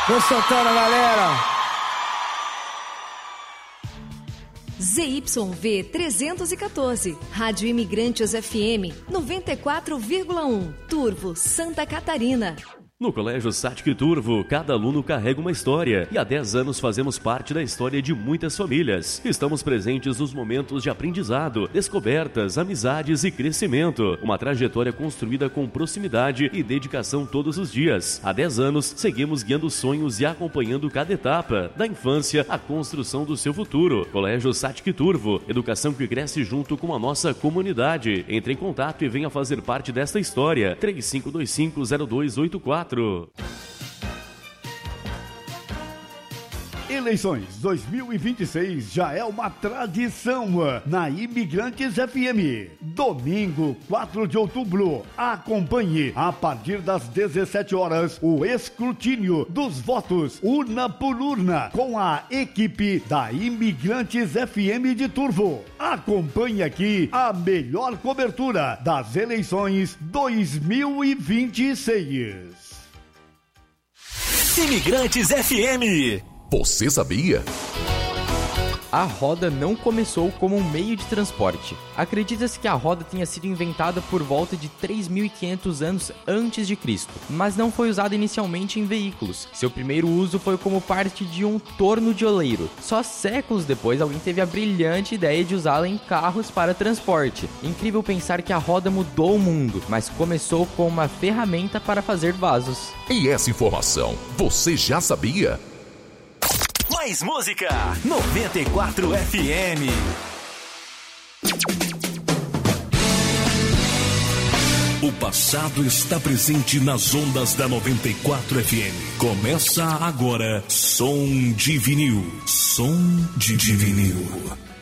Vou soltando, galera. ZYV 314, Rádio Imigrantes FM 94,1, Turvo, Santa Catarina. No Colégio Satic Turvo, cada aluno carrega uma história e há 10 anos fazemos parte da história de muitas famílias. Estamos presentes nos momentos de aprendizado, descobertas, amizades e crescimento. Uma trajetória construída com proximidade e dedicação todos os dias. Há 10 anos, seguimos guiando sonhos e acompanhando cada etapa, da infância à construção do seu futuro. Colégio Satic Turvo, educação que cresce junto com a nossa comunidade. Entre em contato e venha fazer parte desta história. 3525-0284. Eleições 2026 já é uma tradição na Imigrantes FM. Domingo, 4 de outubro, acompanhe a partir das 17 horas o escrutínio dos votos urna por urna com a equipe da Imigrantes FM de Turvo. Acompanhe aqui a melhor cobertura das eleições 2026. Imigrantes FM. Você sabia? A roda não começou como um meio de transporte. Acredita-se que a roda tenha sido inventada por volta de 3.500 anos antes de Cristo, mas não foi usada inicialmente em veículos. Seu primeiro uso foi como parte de um torno de oleiro. Só séculos depois, alguém teve a brilhante ideia de usá-la em carros para transporte. Incrível pensar que a roda mudou o mundo, mas começou com uma ferramenta para fazer vasos. E essa informação, você já sabia? Mais música 94 FM. O passado está presente nas ondas da 94 FM. Começa agora Som de Vinil. Som de Vinil.